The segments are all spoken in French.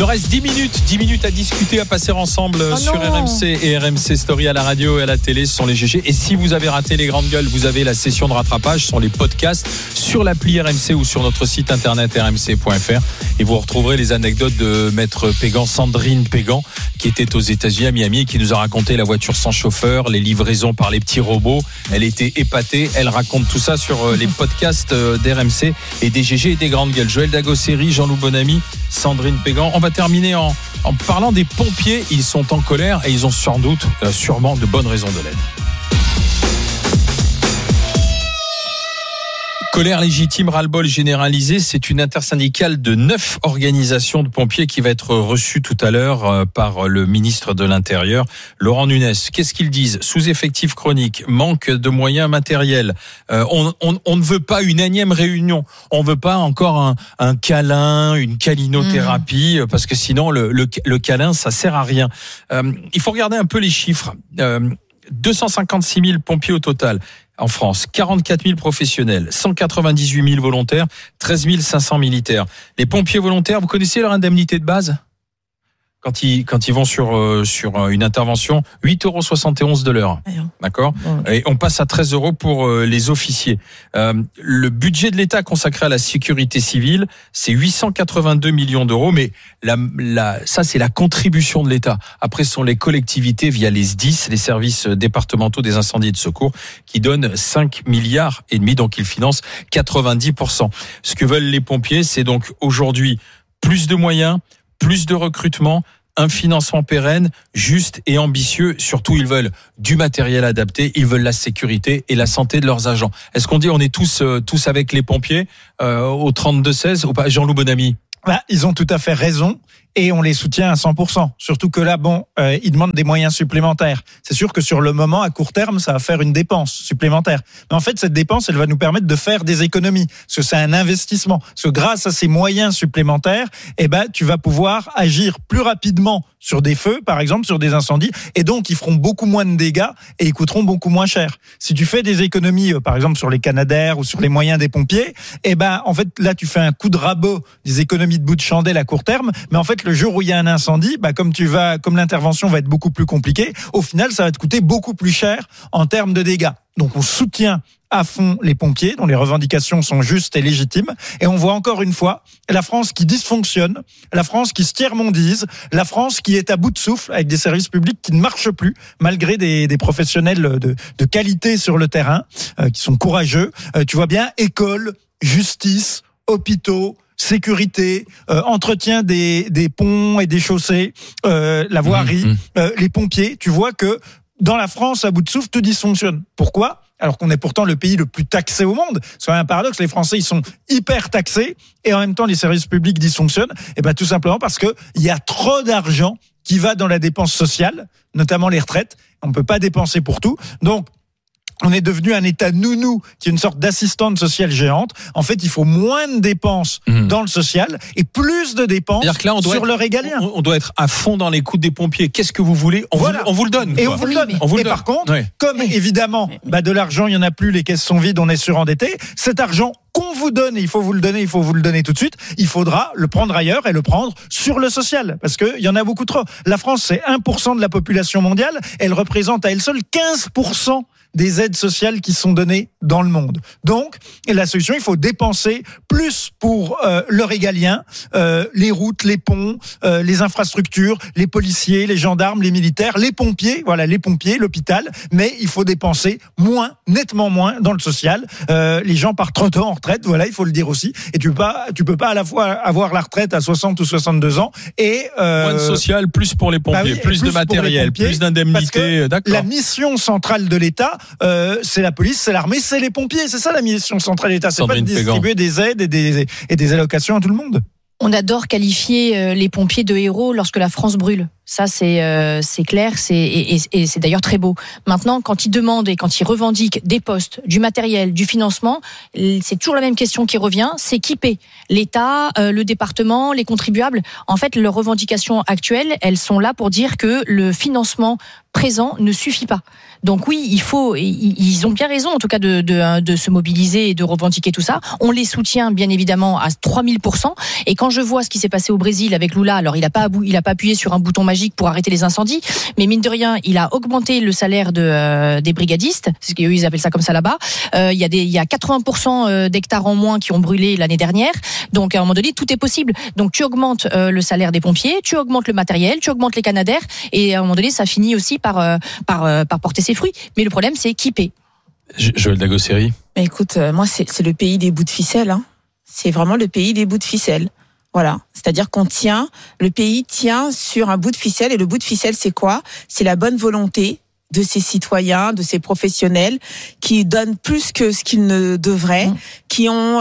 nous reste 10 minutes à discuter, à passer ensemble sur RMC et RMC Story à la radio et à la télé. Ce sont les GG. Et si vous avez raté les grandes gueules, vous avez la session de rattrapage, ce sont les podcasts sur l'appli RMC ou sur notre site internet rmc.fr. Et vous retrouverez les anecdotes de Maître Pégan, Sandrine Pégan, qui était aux États-Unis à Miami et qui nous a raconté la voiture sans chauffeur, les livraisons par les petits robots. Elle était épatée. Elle raconte tout ça sur les podcasts d'RMC et des GG et des grandes gueules. Joël Dagosseri, Jean-Loup Bonamy, Sandrine Pégan. On va terminer en parlant des pompiers. Ils sont en colère et ils ont sûrement de bonnes raisons de l'être. Colère légitime, ras-le-bol généralisé, c'est une intersyndicale de 9 organisations de pompiers qui va être reçue tout à l'heure par le ministre de l'Intérieur, Laurent Nunez. Qu'est-ce qu'ils disent ? Sous-effectif chronique, manque de moyens matériels. On ne veut pas une énième réunion. On ne veut pas encore un câlin, une câlinothérapie, parce que sinon le câlin, ça sert à rien. Il faut regarder un peu les chiffres. 256 000 pompiers au total. En France, 44 000 professionnels, 198 000 volontaires, 13 500 militaires. Les pompiers volontaires, vous connaissez leur indemnité de base ? Quand ils vont sur une intervention, 8,71 € de l'heure. D'accord ? Et on passe à 13 € pour les officiers. Le budget de l'État consacré à la sécurité civile, c'est 882 millions d'euros, mais ça c'est la contribution de l'État. Après, ce sont les collectivités via les SDIS, les services départementaux des incendies et de secours, qui donnent 5,5 milliards, donc ils financent 90%. Ce que veulent les pompiers, c'est donc aujourd'hui plus de moyens, plus de recrutement, un financement pérenne, juste et ambitieux. Surtout, ils veulent du matériel adapté, ils veulent la sécurité et la santé de leurs agents. Est-ce qu'on dit on est tous avec les pompiers au 32-16 ou pas, Jean-Loup Bonamy ? Ils ont tout à fait raison et on les soutient à 100%. Surtout que là, ils demandent des moyens supplémentaires. C'est sûr que sur le moment, à court terme, ça va faire une dépense supplémentaire. Mais en fait, cette dépense, elle va nous permettre de faire des économies. Parce que c'est un investissement. Parce que grâce à ces moyens supplémentaires, tu vas pouvoir agir plus rapidement sur des feux, par exemple, sur des incendies. Et donc, ils feront beaucoup moins de dégâts et ils coûteront beaucoup moins cher. Si tu fais des économies, par exemple, sur les canadaires ou sur les moyens des pompiers, en fait, là, tu fais un coup de rabot, des économies de bout de chandelle à court terme. Mais en fait, le jour où il y a un incendie, comme l'intervention va être beaucoup plus compliquée, au final, ça va te coûter beaucoup plus cher en termes de dégâts. Donc, on soutient à fond les pompiers, dont les revendications sont justes et légitimes. Et on voit encore une fois la France qui dysfonctionne, la France qui se tiers-mondise, la France qui est à bout de souffle avec des services publics qui ne marchent plus, malgré des professionnels de qualité sur le terrain, qui sont courageux. Tu vois bien, école, justice, hôpitaux, sécurité, entretien des ponts et des chaussées, la voirie, les pompiers. Tu vois que dans la France, à bout de souffle, tout dysfonctionne. Pourquoi ? Alors qu'on est pourtant le pays le plus taxé au monde. C'est quand même un paradoxe. Les Français, ils sont hyper taxés et en même temps, les services publics dysfonctionnent. Tout simplement parce que il y a trop d'argent qui va dans la dépense sociale, notamment les retraites. On ne peut pas dépenser pour tout. Donc, on est devenu un État nounou qui est une sorte d'assistante sociale géante. En fait, il faut moins de dépenses dans le social et plus de dépenses sur le régalien. On doit être à fond dans les coûts des pompiers. Qu'est-ce que vous voulez ? On vous le donne. Et on vous le donne. Et par contre, comme évidemment, de l'argent, il n'y en a plus, les caisses sont vides, on est surendetté. Cet argent qu'on vous donne, et il faut vous le donner tout de suite, il faudra le prendre ailleurs et le prendre sur le social. Parce qu'il y en a beaucoup trop. La France, c'est 1% de la population mondiale. Elle représente à elle seule 15% des aides sociales qui sont données dans le monde. Donc, la solution, il faut dépenser plus pour le régalien, les routes, les ponts, les infrastructures, les policiers, les gendarmes, les militaires, les pompiers, l'hôpital, mais il faut dépenser nettement moins dans le social. Les gens partent trop tôt en retraite, il faut le dire aussi, et tu peux pas à la fois avoir la retraite à 60 ou 62 ans et moins de social, plus pour les pompiers, plus de matériel, plus d'indemnités, d'accord. La mission centrale de l'État, c'est la police, c'est l'armée, c'est les pompiers. C'est ça la mission centrale de l'État. C'est pas de distribuer des aides et des allocations à tout le monde. On adore qualifier les pompiers de héros lorsque la France brûle. Ça, c'est clair, et c'est d'ailleurs très beau. Maintenant, quand ils demandent et quand ils revendiquent des postes, du matériel, du financement, c'est toujours la même question qui revient, c'est qui paie ? L'État, le département, les contribuables. En fait, leurs revendications actuelles, elles sont là pour dire que le financement présent ne suffit pas. Donc oui, ils ont bien raison en tout cas de se mobiliser et de revendiquer tout ça. On les soutient bien évidemment à 3000%. Et quand je vois ce qui s'est passé au Brésil avec Lula, alors il a pas appuyé sur un bouton magique pour arrêter les incendies, mais mine de rien, il a augmenté le salaire des brigadistes, ce qu'eux ils appellent ça comme ça là-bas. Il y a 80% d'hectares en moins qui ont brûlé l'année dernière. Donc à un moment donné, tout est possible. Donc tu augmentes le salaire des pompiers, tu augmentes le matériel, tu augmentes les canadaires, et à un moment donné, ça finit aussi par porter ses fruits. Mais le problème, c'est qui paie. Joël Dagosseri. Écoute, moi, c'est le pays des bouts de ficelle. Hein. C'est vraiment le pays des bouts de ficelle. Voilà. C'est-à-dire le pays tient sur un bout de ficelle. Et le bout de ficelle, c'est quoi ? C'est la bonne volonté de ces citoyens, de ces professionnels qui donnent plus que ce qu'ils ne devraient, qui ont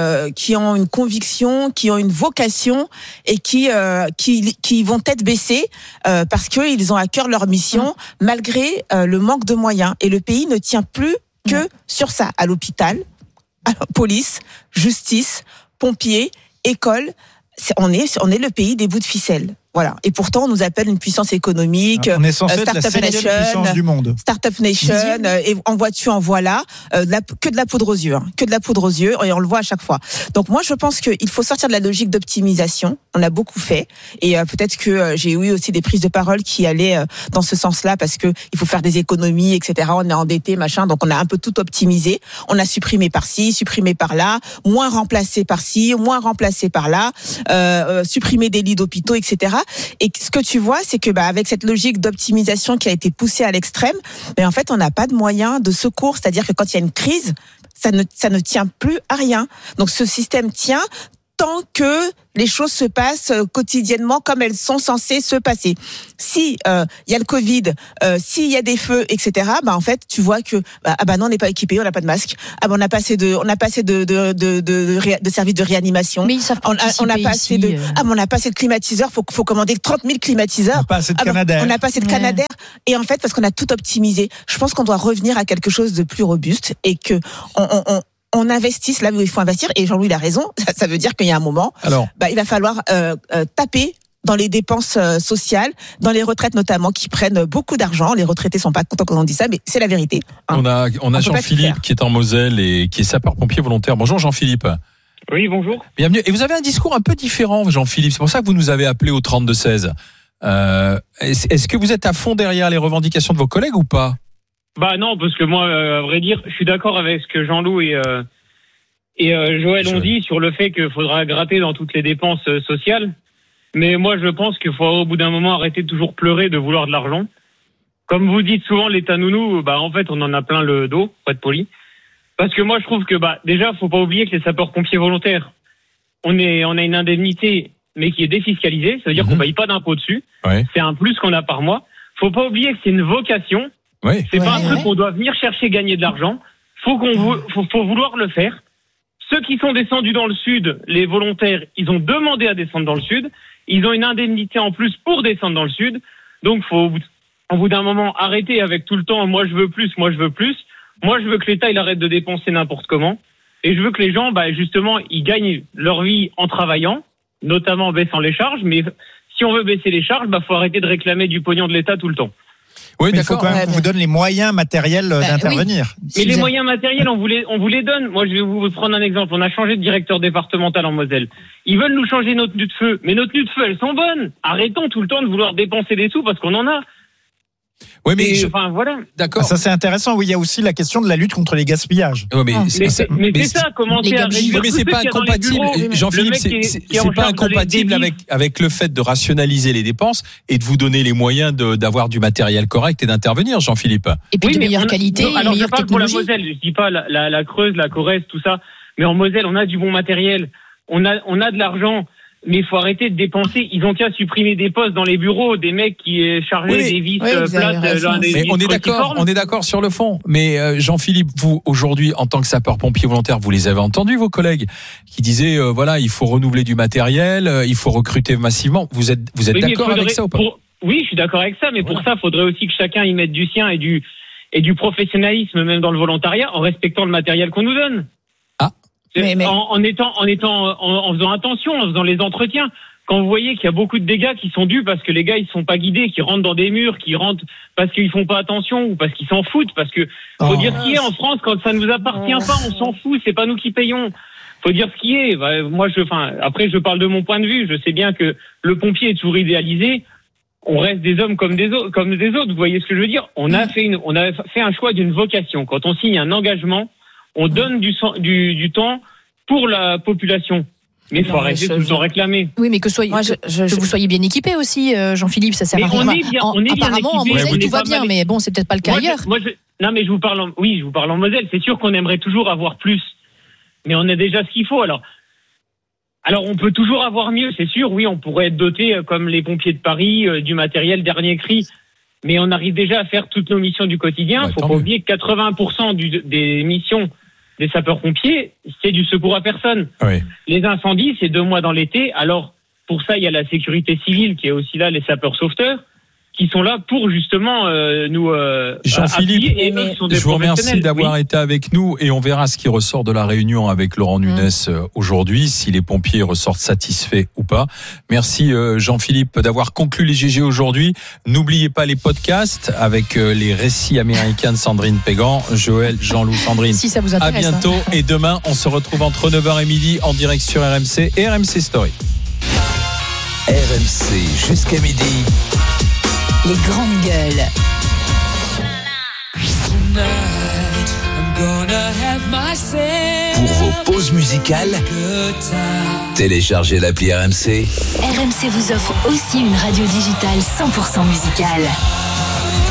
une conviction, qui ont une vocation et qui vont tête baissée parce que ils ont à cœur leur mission malgré le manque de moyens. Et le pays ne tient plus que sur ça. À l'hôpital, à la police, justice, pompiers, école. On est le pays des bouts de ficelle. Voilà. Et pourtant, on nous appelle une puissance économique. On est censé être la 7e puissance du monde. Startup Nation. Et en vois-tu, en voilà. Que de la poudre aux yeux. Hein. Que de la poudre aux yeux. Et on le voit à chaque fois. Donc moi, je pense qu'il faut sortir de la logique d'optimisation. On a beaucoup fait. Et peut-être que j'ai eu aussi des prises de parole qui allaient dans ce sens-là parce que il faut faire des économies, etc. On est endetté, machin. Donc on a un peu tout optimisé. On a supprimé par-ci, supprimé par-là, moins remplacé par-ci, moins remplacé par-là, supprimé des lits d'hôpitaux, etc. Et ce que tu vois, c'est que avec cette logique d'optimisation qui a été poussée à l'extrême, mais en fait, on n'a pas de moyens de secours. C'est-à-dire que quand il y a une crise, ça ne tient plus à rien. Donc ce système tient tant que les choses se passent quotidiennement comme elles sont censées se passer. Si il y a le Covid, s'il y a des feux, etc. En fait, tu vois que non, on n'est pas équipé, on n'a pas de masque. On n'a pas assez de services de réanimation. Mais ils savent pas on n'a pas assez de on n'a pas assez de climatiseurs. Faut commander 30 000 climatiseurs. On n'a pas assez de canadaires. On n'a pas assez de canadaires. Et en fait, parce qu'on a tout optimisé, je pense qu'on doit revenir à quelque chose de plus robuste et que on investisse là où il faut investir. Et Jean-Louis il a raison. Ça veut dire qu'il y a un moment, il va falloir taper dans les dépenses sociales, dans les retraites notamment, qui prennent beaucoup d'argent. Les retraités sont pas contents quand on dit ça, mais c'est la vérité. Hein. On a Jean-Philippe qui est en Moselle et qui est sapeur-pompier volontaire. Bonjour Jean-Philippe. Oui, bonjour. Bienvenue. Et vous avez un discours un peu différent, Jean-Philippe. C'est pour ça que vous nous avez appelé au 32-16. Est-ce que vous êtes à fond derrière les revendications de vos collègues ou pas ? Non, parce que moi, à vrai dire, je suis d'accord avec ce que Jean-Loup et Joël ont dit sur le fait qu'il faudra gratter dans toutes les dépenses sociales. Mais moi, je pense qu'il faut au bout d'un moment arrêter de toujours pleurer, de vouloir de l'argent. Comme vous dites souvent, l'État nounou, en fait, on en a plein le dos, pour être poli. Parce que moi, je trouve que déjà, faut pas oublier que les sapeurs-pompiers volontaires, on a une indemnité, mais qui est défiscalisée. Ça veut dire qu'on paye pas d'impôt dessus. Ouais. C'est un plus qu'on a par mois. Faut pas oublier que c'est une vocation. Oui. C'est pas un truc qu'on doit venir chercher gagner de l'argent. Faut vouloir le faire. Ceux qui sont descendus dans le sud, les volontaires, ils ont demandé à descendre dans le sud. Ils ont une indemnité en plus pour descendre dans le sud. Donc faut, au bout d'un moment, arrêter avec tout le temps. Moi je veux plus, moi je veux plus. Moi je veux que l'État il arrête de dépenser n'importe comment. Et je veux que les gens, justement, ils gagnent leur vie en travaillant, notamment en baissant les charges. Mais si on veut baisser les charges, faut arrêter de réclamer du pognon de l'État tout le temps. Oui, mais il faut quand même qu'on vous donne les moyens matériels d'intervenir. Oui. Mais les moyens matériels, on vous les donne. Moi, je vais vous prendre un exemple. On a changé de directeur départemental en Moselle. Ils veulent nous changer notre tenue de feu. Mais nos tenues de feu, elles sont bonnes. Arrêtons tout le temps de vouloir dépenser des sous parce qu'on en a. Oui, mais voilà. D'accord. Ça c'est intéressant. Oui, il y a aussi la question de la lutte contre les gaspillages. Oui, mais c'est ça. Commencer à réduire. Mais c'est pas incompatible, Jean-Philippe. C'est pas incompatible avec le fait de rationaliser les dépenses et de vous donner les moyens d'avoir du matériel correct et d'intervenir, Jean-Philippe. Et puis de meilleure qualité, alors meilleure je parle pour la technologie. Moselle. Je dis pas la Creuse, la Corrèze, tout ça. Mais en Moselle, on a du bon matériel. On a de l'argent. Mais il faut arrêter de dépenser. Ils ont qu'à supprimer des postes dans les bureaux, des mecs qui chargeaient des vis plates. Mais on est d'accord sur le fond. Mais Jean-Philippe, vous aujourd'hui, en tant que sapeur-pompier volontaire, vous les avez entendus, vos collègues, qui disaient il faut renouveler du matériel, il faut recruter massivement. Vous êtes d'accord avec ça ou pas ? Oui, je suis d'accord avec ça, mais pour ça, il faudrait aussi que chacun y mette du sien et du professionnalisme, même dans le volontariat, en respectant le matériel qu'on nous donne. Ah. En faisant attention, en faisant les entretiens. Quand vous voyez qu'il y a beaucoup de dégâts qui sont dus parce que les gars ils sont pas guidés, qui rentrent dans des murs, qui rentrent parce qu'ils font pas attention ou parce qu'ils s'en foutent, parce que faut dire ce qui est en France, quand ça nous appartient pas, on s'en fout, c'est pas nous qui payons. Faut dire ce qui est. Moi, après, je parle de mon point de vue. Je sais bien que le pompier est toujours idéalisé. On reste des hommes comme des autres. Vous voyez ce que je veux dire? On a fait un choix d'une vocation. Quand on signe un engagement, on donne du temps pour la population. Mais il faut arrêter de tout le temps réclamer. Oui, mais que vous soyez bien équipé aussi, Jean-Philippe, ça sert à rien. Apparemment, en Moselle, tout va bien, mais bon, c'est peut-être pas le cas ailleurs. Non, mais je vous parle en Moselle. C'est sûr qu'on aimerait toujours avoir plus. Mais on a déjà ce qu'il faut. Alors, on peut toujours avoir mieux, c'est sûr. Oui, on pourrait être doté, comme les pompiers de Paris, du matériel dernier cri. Mais on arrive déjà à faire toutes nos missions du quotidien. Faut pas oublier que 80% des missions des sapeurs-pompiers, c'est du secours à personne. Oui. Les incendies, c'est 2 mois dans l'été. Alors, pour ça, il y a la sécurité civile qui est aussi là, les sapeurs-sauveteurs, qui sont là pour justement nous Jean-Philippe, je vous remercie d'avoir été avec nous et on verra ce qui ressort de la réunion avec Laurent Nunez aujourd'hui, si les pompiers ressortent satisfaits ou pas. Merci Jean-Philippe d'avoir conclu les GG aujourd'hui. N'oubliez pas les podcasts avec les récits américains de Sandrine Pégan, Joël, Jean-Loup, Sandrine. Si ça vous intéresse. À bientôt et demain on se retrouve entre 9h et midi en direct sur RMC et RMC Story. RMC jusqu'à midi. Les grandes gueules. Pour vos pauses musicales, téléchargez l'appli RMC. RMC vous offre aussi une radio digitale 100% musicale.